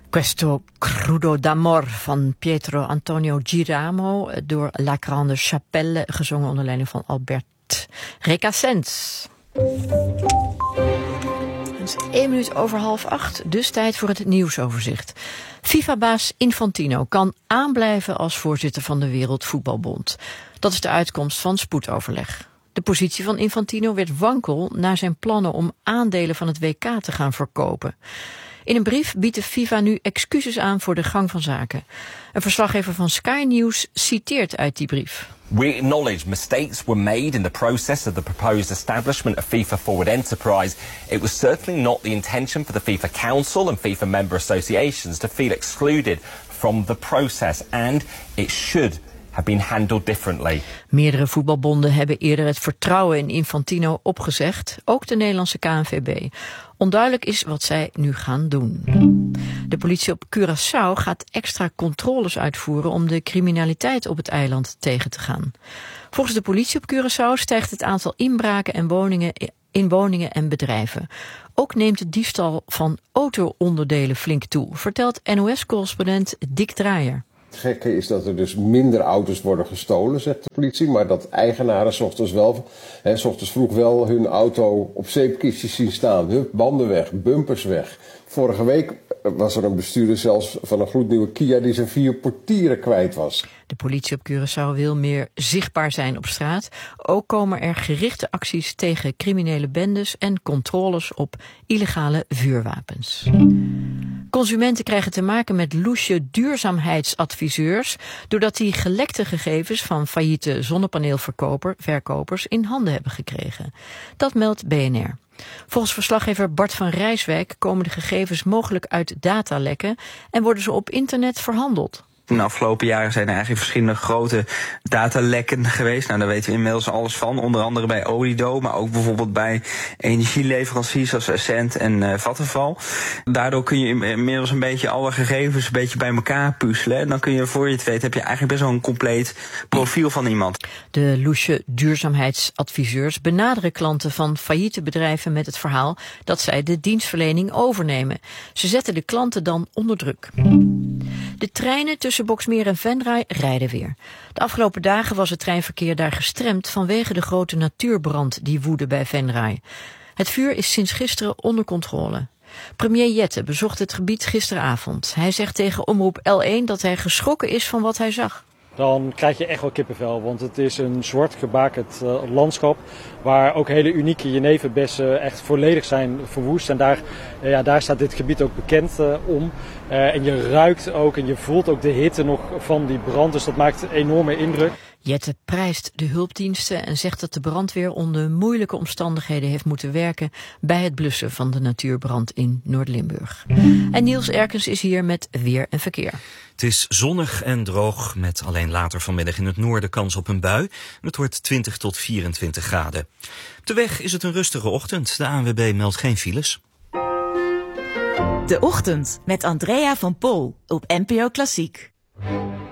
Questo Crudo d'Amor van Pietro Antonio Giramo door La Grande Chapelle, gezongen onder leiding van Albert Recasens. Het is 1 minuut over 7:30, dus tijd voor het nieuwsoverzicht. FIFA-baas Infantino kan aanblijven als voorzitter van de Wereldvoetbalbond. Dat is de uitkomst van spoedoverleg. De positie van Infantino werd wankel na zijn plannen om aandelen van het WK te gaan verkopen. In een brief biedt de FIFA nu excuses aan voor de gang van zaken. Een verslaggever van Sky News citeert uit die brief. We acknowledge mistakes were made in the process of the proposed establishment of FIFA Forward Enterprise. It was certainly not the intention for the FIFA Council and FIFA member associations to feel excluded from the process, and it should have been handled differently. Meerdere voetbalbonden hebben eerder het vertrouwen in Infantino opgezegd, ook de Nederlandse KNVB. Onduidelijk is wat zij nu gaan doen. De politie op Curaçao gaat extra controles uitvoeren om de criminaliteit op het eiland tegen te gaan. Volgens de politie op Curaçao stijgt het aantal inbraken in woningen en bedrijven. Ook neemt de diefstal van auto-onderdelen flink toe, vertelt NOS-correspondent Dick Draaier. Het gekke is dat er dus minder auto's worden gestolen, zegt de politie. Maar dat eigenaren 's ochtends vroeg wel hun auto op zeepkistjes zien staan. Hup, banden weg, bumpers weg. Vorige week was er een bestuurder zelfs van een gloednieuwe Kia die zijn 4 portieren kwijt was. De politie op Curaçao wil meer zichtbaar zijn op straat. Ook komen er gerichte acties tegen criminele bendes en controles op illegale vuurwapens. Consumenten krijgen te maken met loesje duurzaamheidsadviseurs doordat die gelekte gegevens van failliete zonnepaneelverkopers in handen hebben gekregen. Dat meldt BNR. Volgens verslaggever Bart van Rijswijk komen de gegevens mogelijk uit datalekken en worden ze op internet verhandeld. In de afgelopen jaren zijn er eigenlijk verschillende grote datalekken geweest. Nou, daar weten we inmiddels alles van. Onder andere bij Odido, maar ook bijvoorbeeld bij energieleveranciers zoals Essent en Vattenfall. Daardoor kun je inmiddels een beetje alle gegevens een beetje bij elkaar puzzelen. En dan kun je, voor je het weet, heb je eigenlijk best wel een compleet profiel van iemand. De loesje duurzaamheidsadviseurs benaderen klanten van failliete bedrijven met het verhaal dat zij de dienstverlening overnemen. Ze zetten de klanten dan onder druk. De treinen tussen Boxmeer en Venray rijden weer. De afgelopen dagen was het treinverkeer daar gestremd vanwege de grote natuurbrand die woedde bij Venray. Het vuur is sinds gisteren onder controle. Premier Jette bezocht het gebied gisteravond. Hij zegt tegen Omroep L1 dat hij geschrokken is van wat hij zag. Dan krijg je echt wel kippenvel, want het is een zwart gebakerd landschap waar ook hele unieke jeneverbessen echt volledig zijn verwoest. En daar staat dit gebied ook bekend om. En je ruikt ook en je voelt ook de hitte nog van die brand, dus dat maakt een enorme indruk. Jette prijst de hulpdiensten en zegt dat de brandweer onder moeilijke omstandigheden heeft moeten werken bij het blussen van de natuurbrand in Noord-Limburg. En Niels Erkens is hier met weer en verkeer. Het is zonnig en droog met alleen later vanmiddag in het noorden kans op een bui. Het wordt 20 tot 24 graden. Op de weg is het een rustige ochtend. De ANWB meldt geen files. De Ochtend met Andrea van Pol op NPO Klassiek.